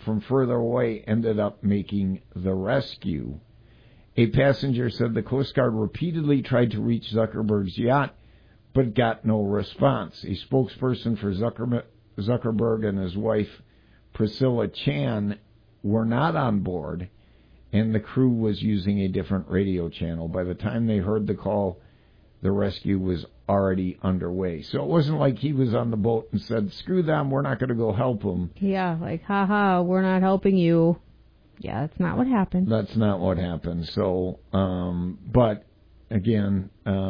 from further away ended up making the rescue. A passenger said the Coast Guard repeatedly tried to reach Zuckerberg's yacht, but got no response. A spokesperson for Zuckerberg and his wife, Priscilla Chan, were not on board, and the crew was using a different radio channel. By the time they heard the call, the rescue was already underway. So it wasn't like he was on the boat and said, screw them, we're not going to go help them. Yeah, like, haha, we're not helping you. Yeah, that's not what happened. That's not what happened. So, but, again,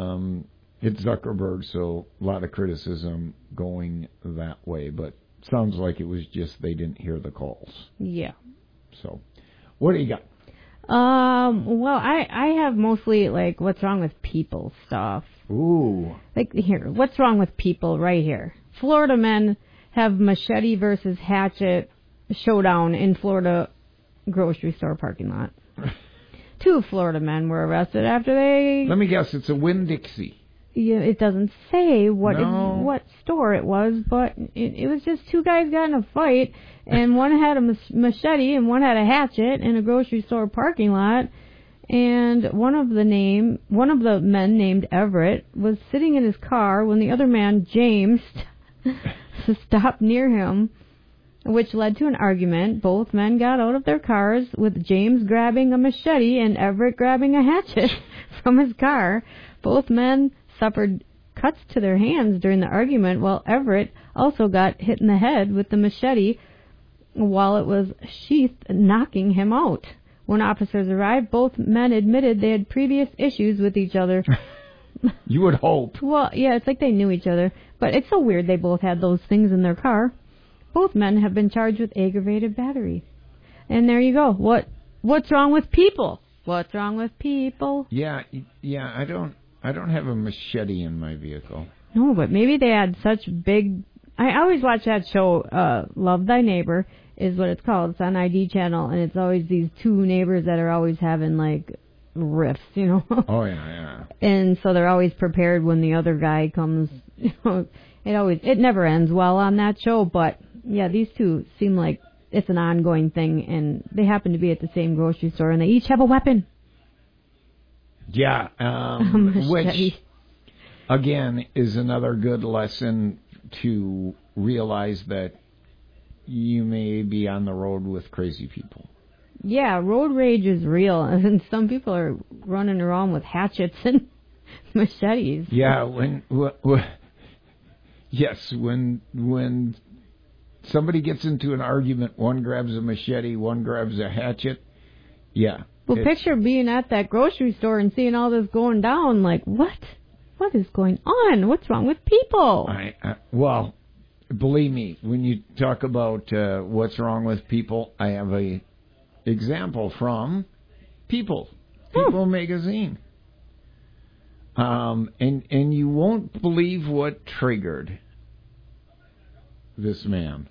it's Zuckerberg, so a lot of criticism going that way. But sounds like it was just they didn't hear the calls. Yeah. So, what do you got? Well, I have mostly, like, what's wrong with people stuff. Ooh. Like, here, what's wrong with people right here? Florida men have machete versus hatchet showdown in Florida grocery store parking lot. 2 Florida men were arrested after they... Let me guess, it's a Winn-Dixie. Yeah, it doesn't say what store it was, but it was just 2 guys got in a fight, and one had a machete and one had a hatchet in a grocery store parking lot. And one of the men named Everett was sitting in his car when the other man, James, stopped near him, which led to an argument. Both men got out of their cars, with James grabbing a machete and Everett grabbing a hatchet from his car. Both men suffered cuts to their hands during the argument, while Everett also got hit in the head with the machete while it was sheathed, knocking him out. When officers arrived, both men admitted they had previous issues with each other. You would hope. Well, yeah, it's like they knew each other. But it's so weird they both had those things in their car. Both men have been charged with aggravated battery. And there you go. What's wrong with people? What's wrong with people? Yeah, I don't have a machete in my vehicle. No, but maybe they had such big... I always watch that show, Love Thy Neighbor, is what it's called. It's on ID Channel, and it's always these 2 neighbors that are always having, like, riffs, you know? Oh, yeah. And so they're always prepared when the other guy comes. You know, it never ends well on that show, but, yeah, these 2 seem like it's an ongoing thing, and they happen to be at the same grocery store, and they each have a weapon. Yeah, which, again, is another good lesson to realize that you may be on the road with crazy people. Yeah, road rage is real, and some people are running around with hatchets and machetes. Yeah, when somebody gets into an argument, one grabs a machete, one grabs a hatchet. Yeah. Well, picture being at that grocery store and seeing all this going down. Like, what? What is going on? What's wrong with people? Well, believe me, when you talk about what's wrong with people, I have a example from People magazine. And you won't believe what triggered this man.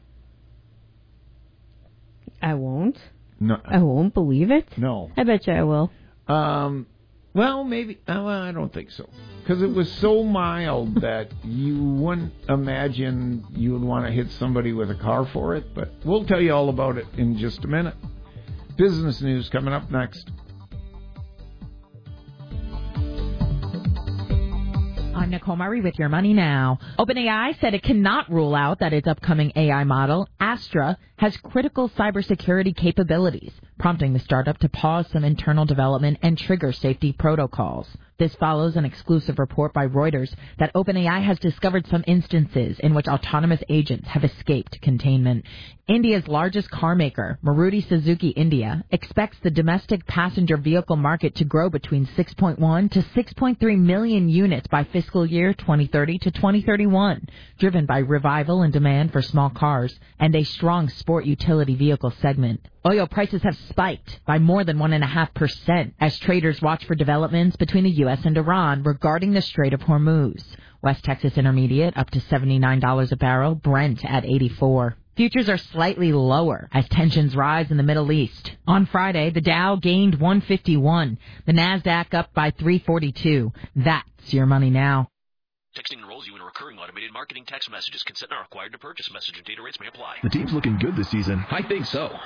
I won't. No, I won't believe it. No, I bet you I will. Well, maybe. Well, I don't think so, because it was so mild that you wouldn't imagine you would want to hit somebody with a car for it. But we'll tell you all about it in just a minute. Business news coming up next. I'm Nicole Murray with Your Money Now. OpenAI said it cannot rule out that its upcoming AI model, Astra, has critical cybersecurity capabilities, prompting the startup to pause some internal development and trigger safety protocols. This follows an exclusive report by Reuters that OpenAI has discovered some instances in which autonomous agents have escaped containment. India's largest car maker, Maruti Suzuki India, expects the domestic passenger vehicle market to grow between 6.1 to 6.3 million units by fiscal year 2030 to 2031, driven by revival in demand for small cars and a strong sport utility vehicle segment. Oil prices have spiked by more than 1.5% as traders watch for developments between the U.S. and Iran regarding the Strait of Hormuz. West Texas Intermediate up to $79 a barrel, Brent at $84. Futures are slightly lower as tensions rise in the Middle East. On Friday, the Dow gained 151, the Nasdaq up by 342. That's Your Money Now. Texting enrolls you in recurring automated marketing text messages. Consent not required to purchase. Message and data rates may apply. The team's looking good this season. I think so.